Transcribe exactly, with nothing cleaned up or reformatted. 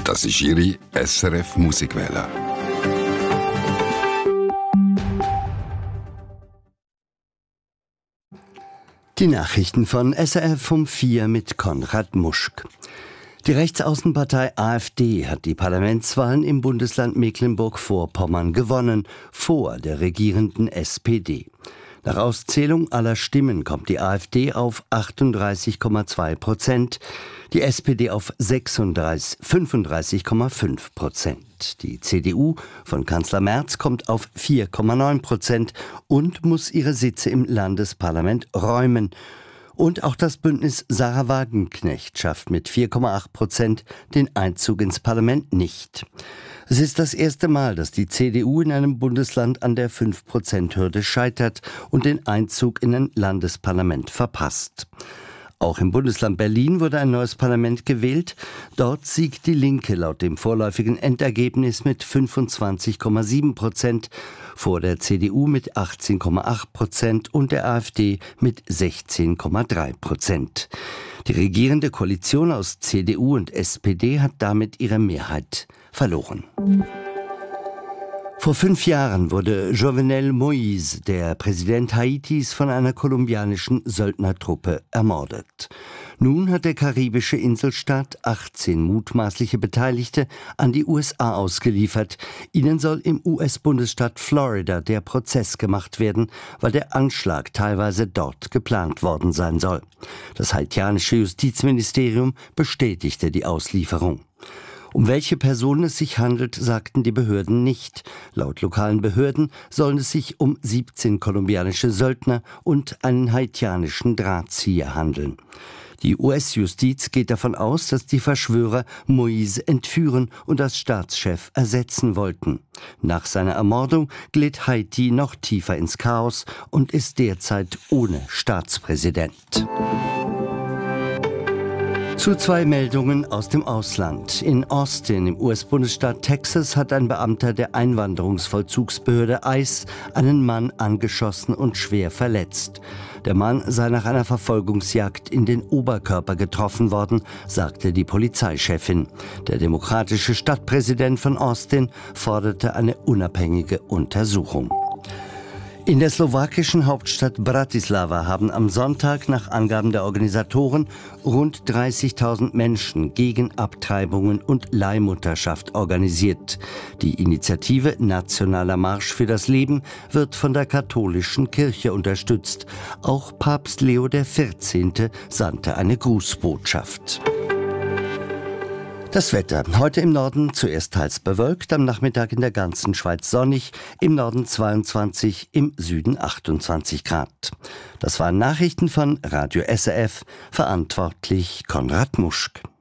Das ist Ihre S R F Musikwelle. Die Nachrichten von S R F um vier mit Konrad Muschk. Die Rechtsaußenpartei AfD hat die Parlamentswahlen im Bundesland Mecklenburg-Vorpommern gewonnen, vor der regierenden S P D. Nach Auszählung aller Stimmen kommt die AfD auf achtunddreißig Komma zwei Prozent, die S P D auf fünfunddreißig Komma fünf Prozent. Die C D U von Kanzler Merz kommt auf vier Komma neun Prozent und muss ihre Sitze im Landesparlament räumen. Und auch das Bündnis Sarah Wagenknecht schafft mit vier Komma acht Prozent den Einzug ins Parlament nicht. Es ist das erste Mal, dass die C D U in einem Bundesland an der fünf Prozent Hürde scheitert und den Einzug in ein Landesparlament verpasst. Auch im Bundesland Berlin wurde ein neues Parlament gewählt. Dort siegt die Linke laut dem vorläufigen Endergebnis mit fünfundzwanzig Komma sieben Prozent, vor der C D U mit achtzehn Komma acht Prozent und der AfD mit sechzehn Komma drei Prozent. Die regierende Koalition aus C D U und S P D hat damit ihre Mehrheit verloren. Vor fünf Jahren wurde Jovenel Moïse, der Präsident Haitis, von einer kolumbianischen Söldnertruppe ermordet. Nun hat der karibische Inselstaat achtzehn mutmaßliche Beteiligte an die U S A ausgeliefert. Ihnen soll im U S-Bundesstaat Florida der Prozess gemacht werden, weil der Anschlag teilweise dort geplant worden sein soll. Das haitianische Justizministerium bestätigte die Auslieferung. Um welche Personen es sich handelt, sagten die Behörden nicht. Laut lokalen Behörden sollen es sich um siebzehn kolumbianische Söldner und einen haitianischen Drahtzieher handeln. Die U S-Justiz geht davon aus, dass die Verschwörer Moïse entführen und als Staatschef ersetzen wollten. Nach seiner Ermordung glitt Haiti noch tiefer ins Chaos und ist derzeit ohne Staatspräsident. Zu zwei Meldungen aus dem Ausland. In Austin im U S-Bundesstaat Texas hat ein Beamter der Einwanderungsvollzugsbehörde ICE einen Mann angeschossen und schwer verletzt. Der Mann sei nach einer Verfolgungsjagd in den Oberkörper getroffen worden, sagte die Polizeichefin. Der demokratische Stadtpräsident von Austin forderte eine unabhängige Untersuchung. In der slowakischen Hauptstadt Bratislava haben am Sonntag nach Angaben der Organisatoren rund dreißigtausend Menschen gegen Abtreibungen und Leihmutterschaft organisiert. Die Initiative Nationaler Marsch für das Leben wird von der katholischen Kirche unterstützt. Auch Papst Leo der vierzehnte sandte eine Grußbotschaft. Das Wetter. Heute im Norden zuerst teils bewölkt, am Nachmittag in der ganzen Schweiz sonnig, im Norden zweiundzwanzig, im Süden achtundzwanzig Grad. Das waren Nachrichten von Radio S R F, verantwortlich Konrad Muschk.